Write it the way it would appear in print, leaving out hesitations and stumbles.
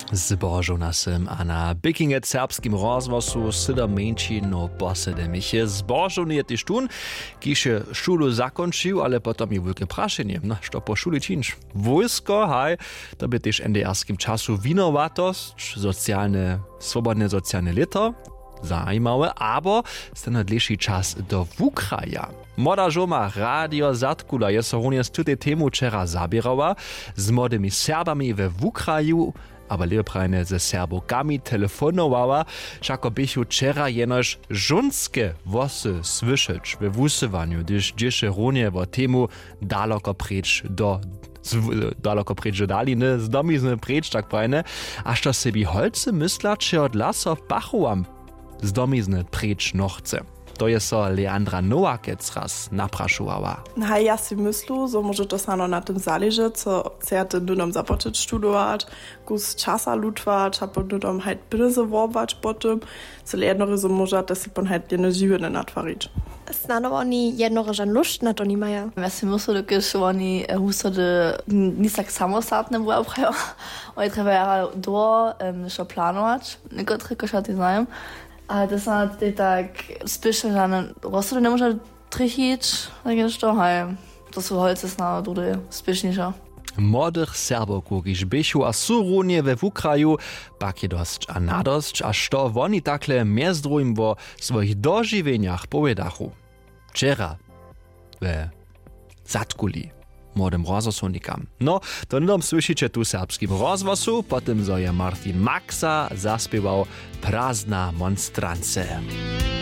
Zbożona sem, a na bykingec serbskim rozwosu syda męčino posedemiche. Zbożony je tyś tun, kiż szulu zakończył, ale potem i wielkie praszenie, no, što po szuli czynsz. Wojsko, haj, to by też NDR-skim czasu winowatość, swobodne socjalne lito, zajímavé, aber stanadlejší čas do Ukraja. Moda žoma Radio Zatkula je so runie z tutej tému včera zabierała z młodymi Serbami we Ukraju, aber leprajne ze Serbokami telefonowała, všako bychu včera jenož žunske wosy słyszeć we wusywaniu, gdyż dziesze runie wo tému daleko preč do daliny, z domizny preč, tak prajne, aż to sebi holce mysla, czy od lasov Bachowam z domizny preč nochce. To je so Leandra Nowakec raz napraszowała. No, ja si myślę, że może to samo na tym zależy, co chcecie dudom zapocząć studować, kus czasa lutwać, a potem halt bryzy wołać potem, co jedno, że może to si pan halt jedno żywe natwarić. Znano oni jednorożan lust na to nie mają. Ja si myślę, że oni husody nie tak samostatne były, oni trzeba do jeszcze planować, niektóre koszty znają. Ale to są tak spieszne, że rozsady nie można trychić, tak jest to, to są holce na drugie spieszniejsze. Młodych Serbów, kiż bychu a surunie we Ukraju, pak je dosć a nadosć, a što oni takle mjez drugim wo swoich dožiwieniach povedachu. Včera we Zatkuli, młodym rozwosunikam. No, to nie słyszycie tu serbskim rozwosu, potem zo je Martin Maxa zaspiewał Prazna monstrance.